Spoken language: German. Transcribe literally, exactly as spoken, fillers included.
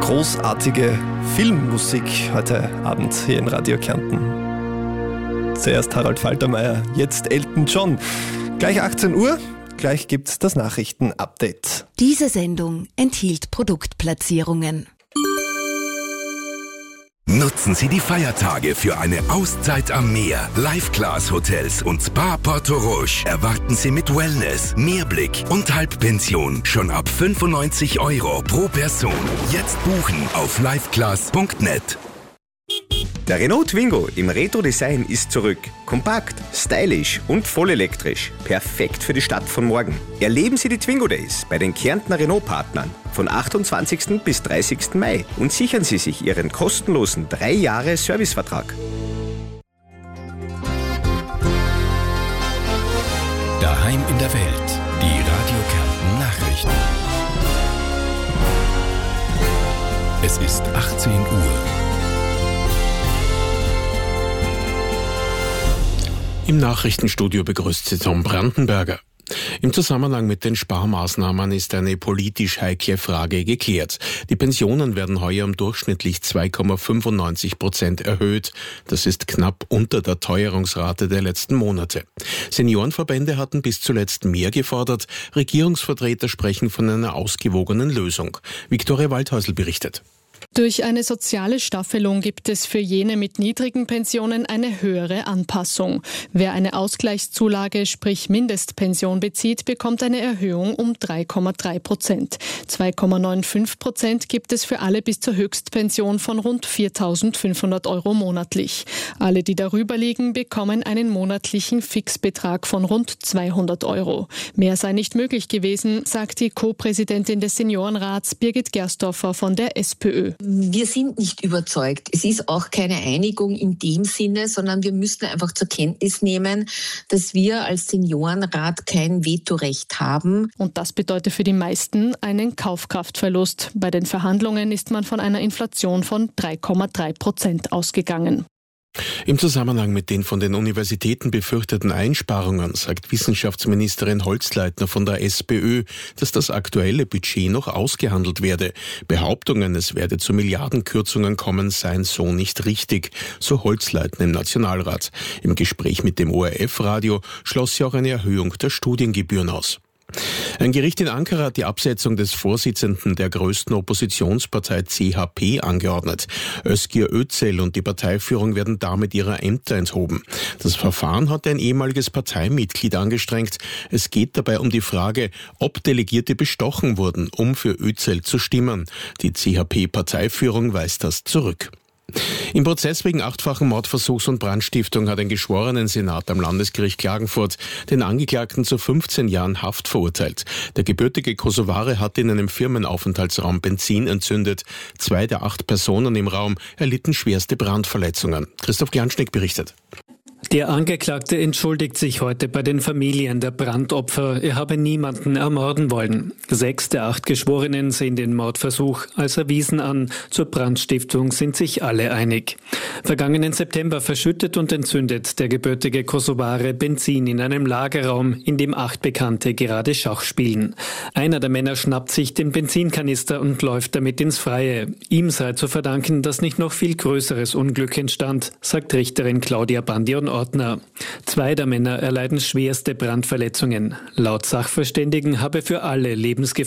großartige Filmmusik heute Abend hier in Radio Kärnten. Zuerst Harald Faltermeier, jetzt Elton John. Gleich achtzehn Uhr, gleich gibt's das Nachrichten-Update. Diese Sendung enthielt Produktplatzierungen. Nutzen Sie die Feiertage für eine Auszeit am Meer. Live-Class Hotels und Spa Porto Roche erwarten Sie mit Wellness, Meerblick und Halbpension schon ab fünfundneunzig Euro pro Person. Jetzt buchen auf liveclass punkt net. Der Renault Twingo im Retro-Design ist zurück. Kompakt, stylisch und vollelektrisch. Perfekt für die Stadt von morgen. Erleben Sie die Twingo Days bei den Kärntner Renault-Partnern von achtundzwanzigsten bis dreißigsten Mai und sichern Sie sich Ihren kostenlosen drei Jahre Servicevertrag. Daheim in der Welt. Die Radio Kärnten Nachrichten. Es ist achtzehn Uhr. Im Nachrichtenstudio begrüßt Sie Tom Brandenberger. Im Zusammenhang mit den Sparmaßnahmen ist eine politisch heikle Frage geklärt. Die Pensionen werden heuer um durchschnittlich zwei Komma fünfundneunzig Prozent erhöht. Das ist knapp unter der Teuerungsrate der letzten Monate. Seniorenverbände hatten bis zuletzt mehr gefordert. Regierungsvertreter sprechen von einer ausgewogenen Lösung. Viktoria Waldhäusl berichtet. Durch eine soziale Staffelung gibt es für jene mit niedrigen Pensionen eine höhere Anpassung. Wer eine Ausgleichszulage, sprich Mindestpension bezieht, bekommt eine Erhöhung um drei Komma drei Prozent. zwei Komma fünfundneunzig Prozent gibt es für alle bis zur Höchstpension von rund viertausendfünfhundert Euro monatlich. Alle, die darüber liegen, bekommen einen monatlichen Fixbetrag von rund zweihundert Euro. Mehr sei nicht möglich gewesen, sagt die Co-Präsidentin des Seniorenrats Birgit Gerstorfer von der SPÖ. Wir sind nicht überzeugt. Es ist auch keine Einigung in dem Sinne, sondern wir müssen einfach zur Kenntnis nehmen, dass wir als Seniorenrat kein Vetorecht haben. Und das bedeutet für die meisten einen Kaufkraftverlust. Bei den Verhandlungen ist man von einer Inflation von drei Komma drei Prozent ausgegangen. Im Zusammenhang mit den von den Universitäten befürchteten Einsparungen sagt Wissenschaftsministerin Holzleitner von der SPÖ, dass das aktuelle Budget noch ausgehandelt werde. Behauptungen, es werde zu Milliardenkürzungen kommen, seien so nicht richtig, so Holzleitner im Nationalrat. Im Gespräch mit dem O R F-Radio schloss sie auch eine Erhöhung der Studiengebühren aus. Ein Gericht in Ankara hat die Absetzung des Vorsitzenden der größten Oppositionspartei C H P angeordnet. Özgür Özel und die Parteiführung werden damit ihrer Ämter enthoben. Das Verfahren hat ein ehemaliges Parteimitglied angestrengt. Es geht dabei um die Frage, ob Delegierte bestochen wurden, um für Özel zu stimmen. Die C H P-Parteiführung weist das zurück. Im Prozess wegen achtfachen Mordversuchs und Brandstiftung hat ein Geschworenensenat am Landesgericht Klagenfurt den Angeklagten zu fünfzehn Jahren Haft verurteilt. Der gebürtige Kosovare hatte in einem Firmenaufenthaltsraum Benzin entzündet. Zwei der acht Personen im Raum erlitten schwerste Brandverletzungen. Christoph Glanschnick berichtet. Der Angeklagte entschuldigt sich heute bei den Familien der Brandopfer. Er habe niemanden ermorden wollen. Sechs der acht Geschworenen sehen den Mordversuch als erwiesen an. Zur Brandstiftung sind sich alle einig. Vergangenen September verschüttet und entzündet der gebürtige Kosovare Benzin in einem Lagerraum, in dem acht Bekannte gerade Schach spielen. Einer der Männer schnappt sich den Benzinkanister und läuft damit ins Freie. Ihm sei zu verdanken, dass nicht noch viel größeres Unglück entstand, sagt Richterin Claudia Bandion Ordner. Zwei der Männer erleiden schwerste Brandverletzungen. Laut Sachverständigen habe für alle Lebensgefahr